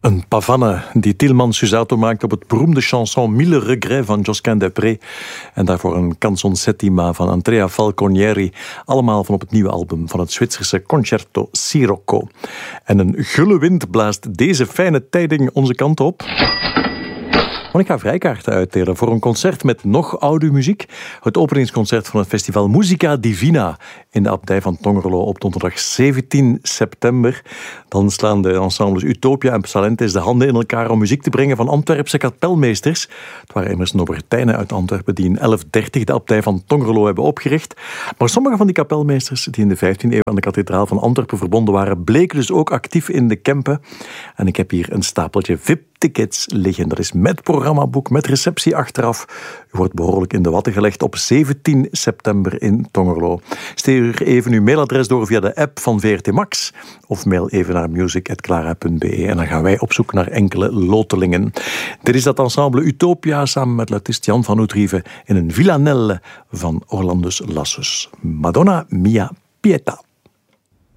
Een pavanne die Tilman Susato maakt op het beroemde chanson Mille Regrets van Josquin des Prez. En daarvoor een canzone settima van Andrea Falconieri. Allemaal van op het nieuwe album van het Zwitserse Concerto Sirocco. En een gulle wind blaast deze fijne tijding onze kant op. Want ik ga vrijkaarten uitdelen voor een concert met nog oude muziek. Het openingsconcert van het festival Musica Divina in de abdij van Tongerlo op donderdag 17 september. Dan slaan de ensembles Utopia en Psalentes de handen in elkaar om muziek te brengen van Antwerpse kapelmeesters. Het waren immers Norbertijnen uit Antwerpen die in 1130 de abdij van Tongerlo hebben opgericht. Maar sommige van die kapelmeesters die in de 15e eeuw aan de kathedraal van Antwerpen verbonden waren, bleken dus ook actief in de Kempen. En ik heb hier een stapeltje VIP-tickets liggen. Dat is met programmaboek, met receptie achteraf. U wordt behoorlijk in de watten gelegd op 17 september in Tongerlo. Stuur even uw mailadres door via de app van VRT Max of mail even naar music@clara.be en dan gaan wij op zoek naar enkele lotelingen. Dit is dat ensemble Utopia samen met luitist Jan van Oetrieve in een villanelle van Orlandus Lassus. Madonna mia pietà.